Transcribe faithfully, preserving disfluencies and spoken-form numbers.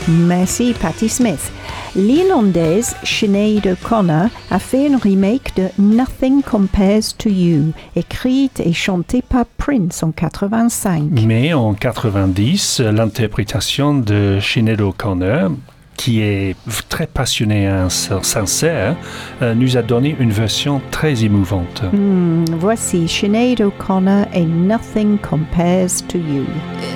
Merci, Patti Smith. L'Irlandaise Sinead O'Connor a fait un remake de Nothing Compares to You, écrite et chantée par Prince en quatre-vingt-cinq. Mais en quatre-vingt-dix, l'interprétation de Sinead O'Connor, qui est très passionnée et sincère, euh, nous a donné une version très émouvante. Mm, voici Sinead O'Connor et Nothing Compares to You.